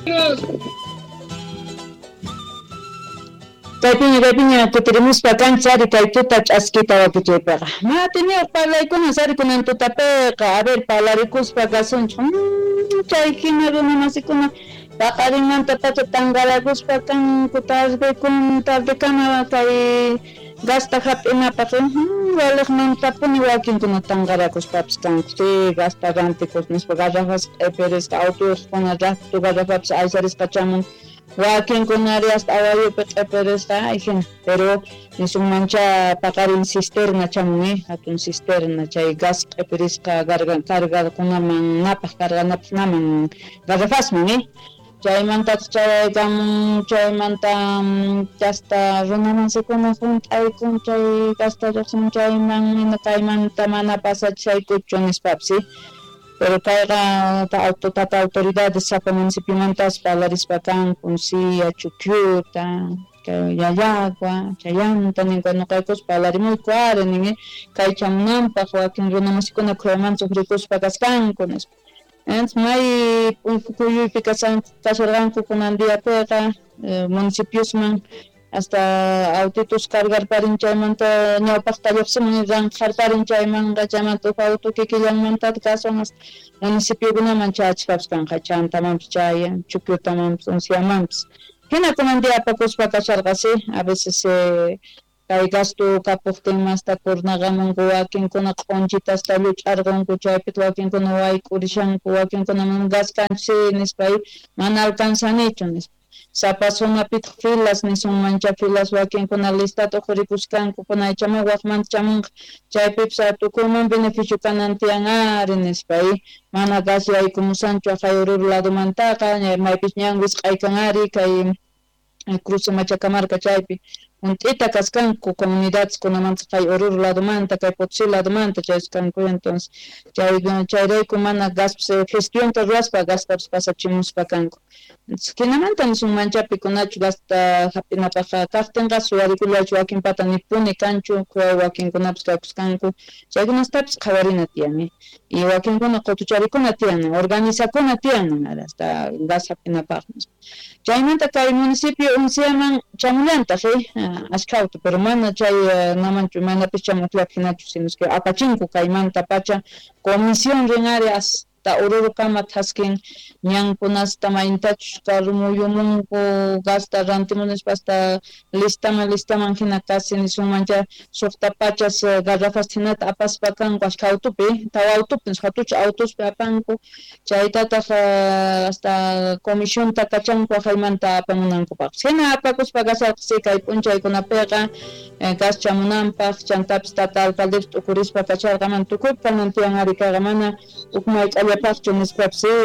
Kaypiña kutirimuspa kanchari kay tuta ch'askita wapuchaypaqa. Matiniq parlaykuna sarikunan tutapiqa, a ver parlarikuspa kasunchu. Chay hina runa masikuna paqarinmanta pacha tangarakuspa kanku tardekama kay gasta hap'inapaq waliqmantapuni wakinkuna tangarakuspapis kanku. Si gasta rantikus nispa garrafas q'ipirisqa autobuskuna ratu garrafapis aysarisqachamun. Wakinkunari hasta awayupi q'ipirisqa hina, pero nishumancha paqarin cisterna chamun hatun cisterna chay gas q'ipirisqa cargakunaman napaq carganapaq naman garrafasman chaymantaqa chayaykamun chaymanta hasta runamansikuna hunt'aykun chay gasta riqsin chayman hina kaymanta mana pasachaykuchu nispapis pero kayqa tata autoridades sapa municipiomantas parlarispa kankun Sia, Chucuta, Yayagua, Chayanta ninqa ñuqaykus parlarimuyku ari nin kay chamunanpaq wakin runamasikuna kuyamanta sufrikuspa kasqanku nispa. Entonces may kuyuypi kasurqanku kunan diapiqa municipiosman hasta autitos cargarparin chaymanta ñawpaqta lluqsimun ranqarparin chaymanqa chaymanta auto kikillanmanta kasun hasta municipiokunaman chayachikapas kanqa Chantamanpis chayan, Chucuitamanpis, Unciamanpis. Hina kunan diapakuspa kasharqasi a veces kay gasto kapuqtin masta kurnaqamunku wakinkuna q'unchitasta lluch'arqunku chaypita wakinkuna wayk'urishanku wakinkunaman gas kanchis nispa mana alcanzanichu nispa. Sapasumapitaq filas nisunmancha filas wakinkuna listata uqurikusqanku kunaychaman waqmanta chamunqa chaypipas tukuyman beneficio kanan tiyan ari nispa mana gas yaykumusanchu kay Oruro ladomantaqa maypis ñan wisq'aykan ari kay Cruce Machacamarca chaypi Unt'ita kasqanku comunidades kunamanta kay Oruro ladomanta kay Potosí ladomanta chaysqanku entonces chayrayku mana gaspis gestionta ruwaspa gastapas pasachimuspa kanku. Hinamanta nisunmanchapi kunachu gasta hap'inapaqa kaqtinqa suwarikullachu wakinpata nipuni kanchu wakinkunapas kaykusqanku chaykunastapas qhawarina tiyan y wakinkuna qutucharikuna tiyan organizakuna tiyan hasta gas hap'inapaq. Chaymanta kay municipio Unciaman chamullantaq ashkhawta pero mana chay namanchu manapis chamuqllapi hinachu sinos que apachinku kaymanta pacha comisión rinari hasta Orurokama thaskin ñankunasta mayntachus karmuyumunku gasta rantimunispa hasta listaman hina kasi nisunmancha suqta pachas garrafas hinata apaspa kanku ashkha autopi tawa autopi hatucha autospi apanku chaytataq hasta comisionta kachanku haymanta apamunankupaq hina apakuspa gasarqsi kay p'unchaykunapiqa gas chamunanpaq chantapis tata alcaldepis t'ukurispa kacharqaman tukuypa kanan tiyan ari kayqa mana ukmay k'allapaqchu nispapis